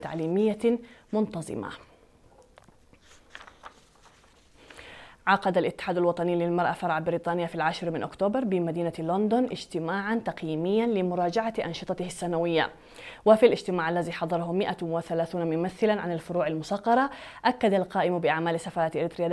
تعليمية منتظمة. عقد الاتحاد الوطني للمرأة فرع بريطانيا في 10 أكتوبر بمدينة لندن اجتماعا تقييميا لمراجعة أنشطته السنوية. وفي الاجتماع الذي حضره 130 ممثلا عن الفروع المصغرة، أكد القائم بأعمال سفارة إريتريا